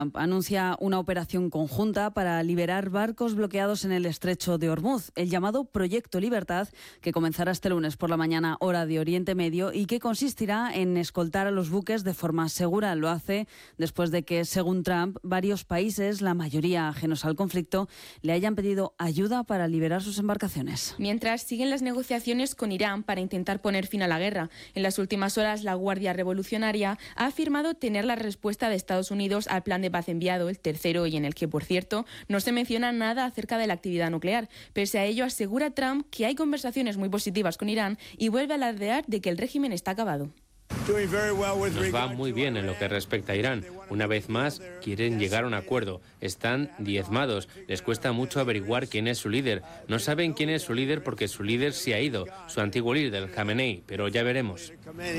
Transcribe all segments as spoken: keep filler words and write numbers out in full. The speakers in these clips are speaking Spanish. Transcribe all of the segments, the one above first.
anuncia una operación conjunta para liberar barcos bloqueados en el estrecho de Ormuz, el llamado Proyecto Libertad, que comenzará este lunes por la mañana, hora de Oriente Medio, y que consistirá en escoltar a los buques de forma segura. Lo hace después de que, según Trump, varios países, la mayoría ajenos al conflicto, le hayan pedido ayuda para liberar sus embarcaciones. Mientras siguen las negociaciones con Irán para intentar poner fin a la guerra. En las últimas horas, la Guardia Revolucionaria ha afirmado tener la respuesta de Estados Unidos al plan de paz enviado, el tercero, y en el que, por cierto, no se menciona nada acerca de la actividad nuclear. Pese a ello, asegura Trump que hay conversaciones muy positivas con Irán y vuelve a alardear de que el régimen está acabado. Nos va muy bien en lo que respecta a Irán. Una vez más, quieren llegar a un acuerdo. Están diezmados. Les cuesta mucho averiguar quién es su líder. No saben quién es su líder porque su líder se ha ido, su antiguo líder, Khamenei, pero ya veremos.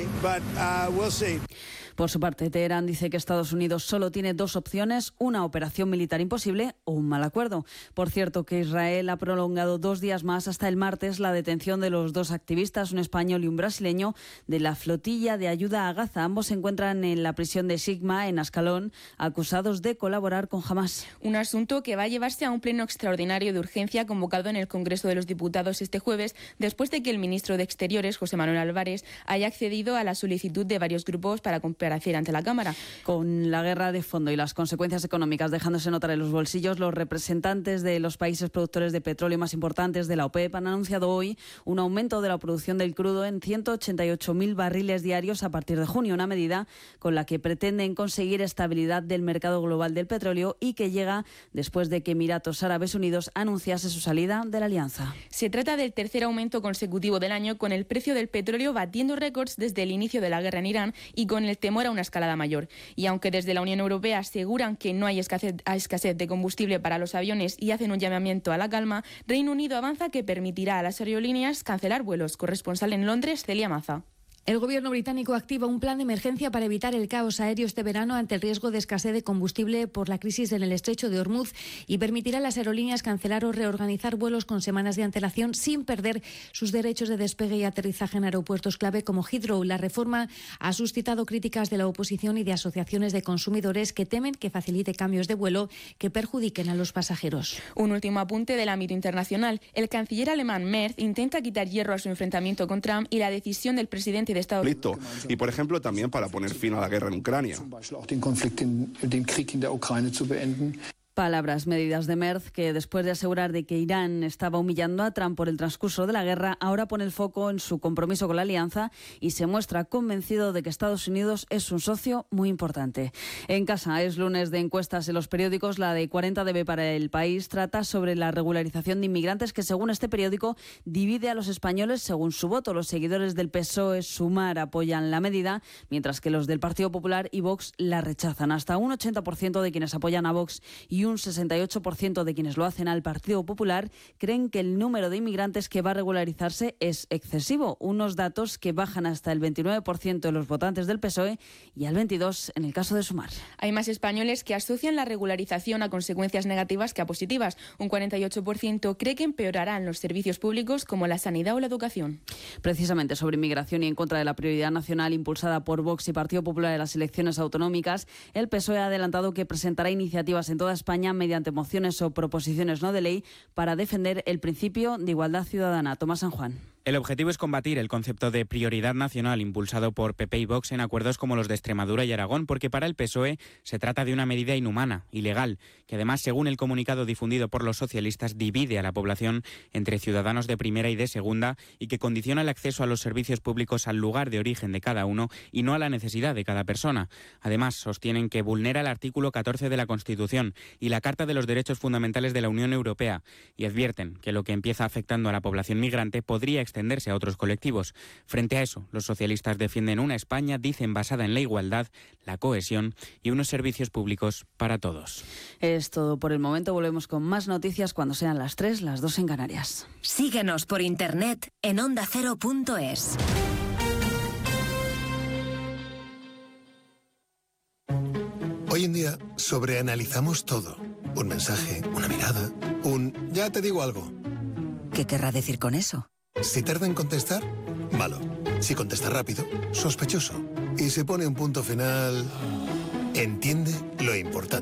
Por su parte, Teherán dice que Estados Unidos solo tiene dos opciones: una operación militar imposible o un mal acuerdo. Por cierto, que Israel ha prolongado dos días más, hasta el martes, la detención de los dos activistas, un español y un brasileño, de la flotilla de ayuda a Gaza. Ambos se encuentran en la prisión de Sigma, en Ascalón, acusados de colaborar con Hamás. Un asunto que va a llevarse a un pleno extraordinario de urgencia convocado en el Congreso de los Diputados este jueves, después de que el ministro de Exteriores, José Manuel Álvarez, haya accedido a la solicitud de varios grupos para comparecer ante la Cámara. Con la guerra de fondo y las consecuencias económicas dejándose notar en los bolsillos, los representantes de los países productores de petróleo más importantes de la OPEP han anunciado hoy un aumento de la producción del crudo en ciento ochenta y ocho mil barriles diarios a partir de junio, una medida con la que pretenden conseguir estabilidad del mercado global del petróleo y que llega después de que Emiratos Árabes Unidos anunciase su salida de la alianza. Se trata del tercer aumento consecutivo del año, con el precio del petróleo batiendo récords desde el inicio de la guerra en Irán y con el temor a una escalada mayor. Y aunque desde la Unión Europea aseguran que no hay escasez, escasez de combustible para los aviones y hacen un llamamiento a la calma, Reino Unido avanza que permitirá a las aerolíneas cancelar vuelos. Corresponsal en Londres, Celia Maza. El gobierno británico activa un plan de emergencia para evitar el caos aéreo este verano ante el riesgo de escasez de combustible por la crisis en el estrecho de Ormuz y permitirá a las aerolíneas cancelar o reorganizar vuelos con semanas de antelación sin perder sus derechos de despegue y aterrizaje en aeropuertos clave como Heathrow. La reforma ha suscitado críticas de la oposición y de asociaciones de consumidores que temen que facilite cambios de vuelo que perjudiquen a los pasajeros. Un último apunte del ámbito internacional. El canciller alemán Merz intenta quitar hierro a su enfrentamiento con Trump y la decisión del presidente de Estados Unidos. Y, por ejemplo, también para poner fin a la guerra en Ucrania. Palabras medidas de Merz, que después de asegurar de que Irán estaba humillando a Trump por el transcurso de la guerra, ahora pone el foco en su compromiso con la alianza y se muestra convencido de que Estados Unidos es un socio muy importante. En casa es lunes de encuestas en los periódicos. La de cuarenta D B para El País trata sobre la regularización de inmigrantes que, según este periódico, divide a los españoles según su voto. Los seguidores del P S O E, Sumar, apoyan la medida, mientras que los del Partido Popular y Vox la rechazan. Hasta un ochenta por ciento de quienes apoyan a Vox y un sesenta y ocho por ciento de quienes lo hacen al Partido Popular creen que el número de inmigrantes que va a regularizarse es excesivo, unos datos que bajan hasta el veintinueve por ciento de los votantes del P S O E y al veintidós por ciento en el caso de Sumar. Hay más españoles que asocian la regularización a consecuencias negativas que a positivas. Un cuarenta y ocho por ciento cree que empeorarán los servicios públicos como la sanidad o la educación. Precisamente sobre inmigración y en contra de la prioridad nacional impulsada por Vox y Partido Popular en las elecciones autonómicas, el P S O E ha adelantado que presentará iniciativas en toda España mediante mociones o proposiciones no de ley para defender el principio de igualdad ciudadana. Tomás San Juan. El objetivo es combatir el concepto de prioridad nacional impulsado por P P y Vox en acuerdos como los de Extremadura y Aragón, porque para el P S O E se trata de una medida inhumana, ilegal, que además, según el comunicado difundido por los socialistas, divide a la población entre ciudadanos de primera y de segunda y que condiciona el acceso a los servicios públicos al lugar de origen de cada uno y no a la necesidad de cada persona. Además, sostienen que vulnera el artículo catorce de la Constitución y la Carta de los Derechos Fundamentales de la Unión Europea y advierten que lo que empieza afectando a la población migrante podría extenderse a otros colectivos. Frente a eso, los socialistas defienden una España, dicen, basada en la igualdad, la cohesión y unos servicios públicos para todos. Es todo por el momento. Volvemos con más noticias cuando sean las tres, las dos en Canarias. Síguenos por internet en onda cero punto es. Hoy en día sobreanalizamos todo. Un mensaje, una mirada, un ya te digo algo. ¿Qué querrá decir con eso? Si tarda en contestar, malo. Si contesta rápido, sospechoso. Y si pone un punto final, entiende lo importante.